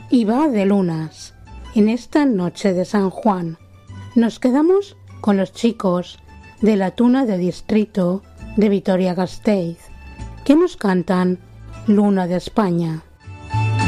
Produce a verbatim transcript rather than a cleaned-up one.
y va de lunas. En esta noche de San Juan nos quedamos con los chicos de la Tuna de Distrito de Vitoria-Gasteiz, que nos cantan Luna de España.